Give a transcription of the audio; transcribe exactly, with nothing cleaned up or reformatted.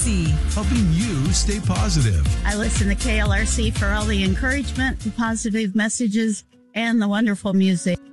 C. Helping you stay positive. I listen to K L R C for all the encouragement, the positive messages, and the wonderful music.